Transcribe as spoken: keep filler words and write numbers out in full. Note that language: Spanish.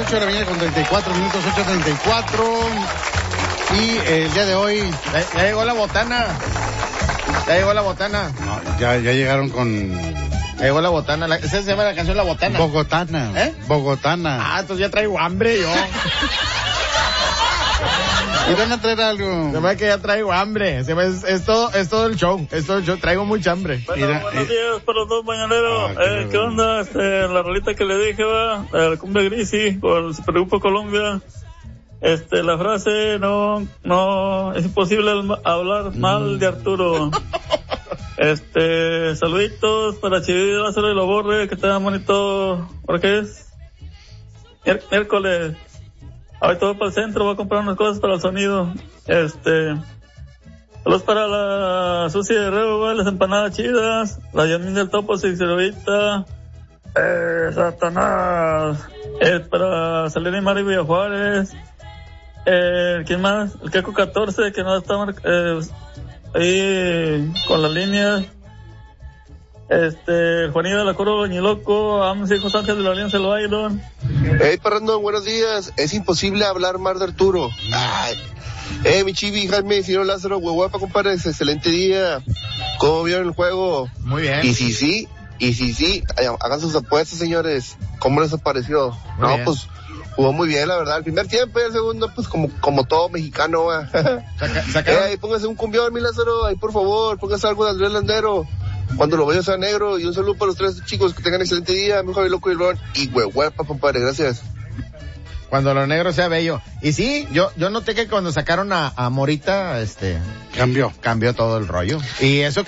ocho de la mañana con treinta y cuatro minutos, ocho treinta y cuatro. Y eh, el día de hoy... Ya, ya llegó la botana. Ya llegó la botana. No, ya, ya llegaron con... Ya llegó la botana. La, esa se llama la canción La Botana. Bogotana. ¿Eh? Bogotana. Ah, entonces ya traigo hambre yo. ¿Y van a traer algo? Se me que ya traigo hambre. Se me, es, es todo, es todo el show. Es todo el show. Traigo mucha hambre. Bueno, Mira, buenos eh, días para los dos mañaneros. Ah, qué eh, ¿Qué onda? Este, la rolita que le dije, va, el Cumbia Grisi, por el Supergrupo Colombia. Este, la frase, no, no, es imposible hablar mal de Arturo. Este, saluditos para Chiví, Lázaro y Lo Borre, que tengan bonito, ¿por qué es? Mier- miércoles. Ahorita voy para el centro, voy a comprar unas cosas para el sonido. Este, saludos para la Susi de Rebo, las empanadas chidas, la Yasmín del Topo, Cicerobita, eh, Satanás, eh, para Salina y Mari Villa Juárez, eh, ¿quién más? El Keco catorce, que no está mar- eh, ahí con las líneas. Este, Juanito de la Coro Bañiloco, a mis hijos Ángel de la Alianza del Byron. Hey, Parrandón, buenos días. Es imposible hablar mal de Arturo. Ay. Eh, mi Chivi, Jaime, señor Lázaro, huehuapa, compadre, excelente día. ¿Cómo vieron el juego? Muy bien. Y si sí, y si sí, hagan sus apuestas, señores. ¿Cómo les pareció? Muy no, bien. pues, jugó muy bien, la verdad. El primer tiempo y el segundo, pues, como, como todo mexicano, va. Saca, Eh, sacaron, ahí póngase un cumbión, mi Lázaro, ahí por favor, póngase algo de Andrés Landero. Cuando lo vaya sea negro, y un saludo para los tres chicos, que tengan excelente día, mi Javi Loco y Ron, y huehuepa, compadre, gracias. cuando lo negro sea bello. Y sí, yo, yo noté que cuando sacaron a, a Morita, este, cambió. cambió todo el rollo. Y eso que